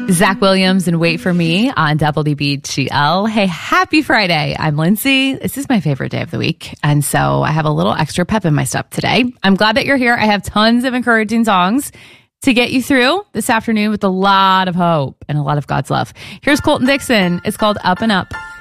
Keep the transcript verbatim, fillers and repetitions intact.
Zach Williams and Wait For Me on W B G L. Hey, happy Friday. I'm Lindsay. This is my favorite day of the week. And so I have a little extra pep in my step today. I'm glad that you're here. I have tons of encouraging songs to get you through this afternoon with a lot of hope and a lot of God's love. Here's Colton Dixon. It's called Up and Up.